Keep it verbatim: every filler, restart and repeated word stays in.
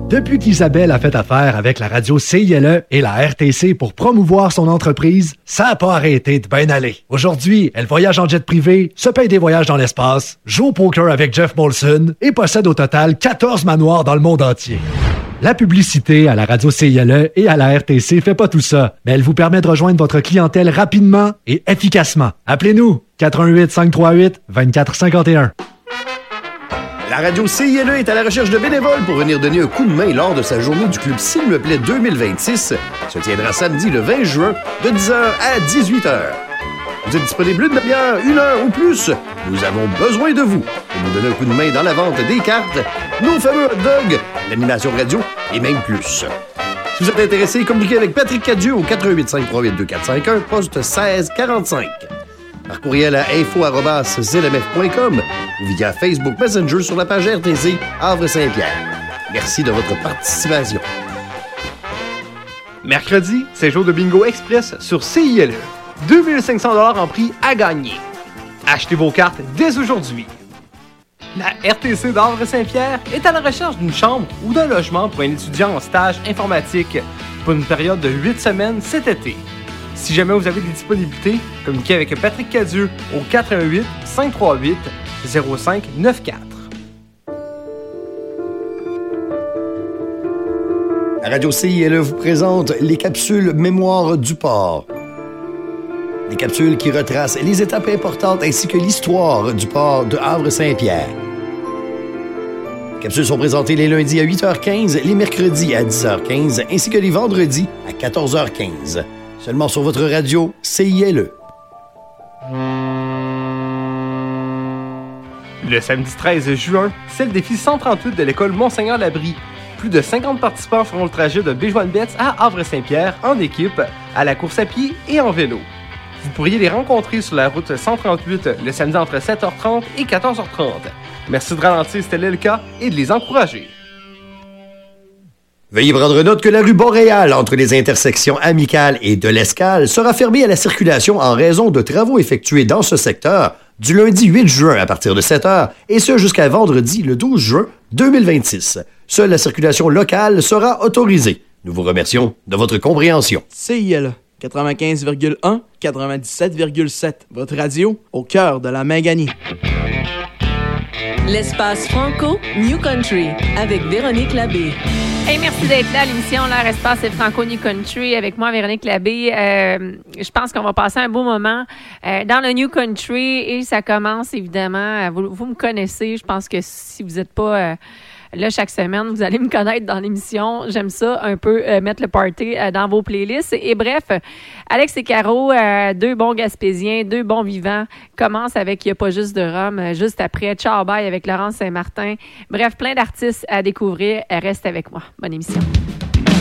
Depuis qu'Isabelle a fait affaire avec la radio C I L E et la R T C pour promouvoir son entreprise, ça n'a pas arrêté de bien aller. Aujourd'hui, elle voyage en jet privé, se paye des voyages dans l'espace, joue au poker avec Jeff Molson et possède au total quatorze manoirs dans le monde entier. La publicité à la radio C I L E et à la R T C fait pas tout ça, mais elle vous permet de rejoindre votre clientèle rapidement et efficacement. Appelez-nous quatre un huit, cinq trois huit, deux quatre cinq un. La radio C I L E est à la recherche de bénévoles pour venir donner un coup de main lors de sa journée du club S'il me plaît deux mille vingt-six. Se tiendra samedi le vingt juin de dix heures à dix-huit heures. Vous êtes disponible une demi-heure, une heure ou plus? Nous avons besoin de vous pour nous donner un coup de main dans la vente des cartes, nos fameux hot dogs, l'animation radio et même plus. Si vous êtes intéressé, communiquez avec Patrick Cadieux au quatre un huit, cinq trois huit, deux quatre cinq un, poste seize quarante-cinq. Par courriel à info arobase z m f point com ou via Facebook Messenger sur la page R T C Havre-Saint-Pierre. Merci de votre participation. Mercredi, c'est jour de bingo express sur C I L E. deux mille cinq cents dollars en prix à gagner. Achetez vos cartes dès aujourd'hui. La R T C d'Havre-Saint-Pierre est à la recherche d'une chambre ou d'un logement pour un étudiant en stage informatique pour une période de huit semaines cet été. Si jamais vous avez des disponibilités, communiquez avec Patrick Cadieux au quatre un huit, cinq trois huit, zéro cinq neuf quatre. La radio C I L E vous présente les capsules Mémoire du port. Des capsules qui retracent les étapes importantes ainsi que l'histoire du port de Havre-Saint-Pierre. Les capsules sont présentées les lundis à huit heures quinze, les mercredis à dix heures quinze ainsi que les vendredis à quatorze heures quinze. Seulement sur votre radio C I L E. Le samedi treize juin, c'est le défi cent trente-huit de l'école Monseigneur-Labrie. Plus de cinquante participants feront le trajet de Béjoine-Betz à Havre-Saint-Pierre en équipe, à la course à pied et en vélo. Vous pourriez les rencontrer sur la route cent trente-huit le samedi entre sept heures trente et quatorze heures trente. Merci de ralentir si c'était le cas et de les encourager. Veuillez prendre note que la rue Boréal, entre les intersections Amicales et de l'Escale, sera fermée à la circulation en raison de travaux effectués dans ce secteur du lundi huit juin à partir de sept heures et ce jusqu'à vendredi le douze juin deux mille vingt-six. Seule la circulation locale sera autorisée. Nous vous remercions de votre compréhension. C I L E quatre-vingt-quinze virgule un, quatre-vingt-dix-sept virgule sept. Votre radio au cœur de la Manganie. L'espace Franco New Country avec Véronique Labbé. Hey, merci d'être là à l'émission. Leur espace est Franco New Country avec moi, Véronique Labbé. Euh, je pense qu'on va passer un beau moment euh, dans le New Country et ça commence évidemment. Vous, vous me connaissez. Je pense que si vous n'êtes pas euh, là chaque semaine, vous allez me connaître dans l'émission. J'aime ça un peu euh, mettre le party euh, dans vos playlists. Et, et bref, Alex et Caro, euh, deux bons Gaspésiens, deux bons vivants, commencent avec Il n'y a pas juste de rhum, euh, juste après Ciao Bye avec Laurence Saint-Martin. Bref, plein d'artistes à découvrir. Reste avec moi. Bonne émission.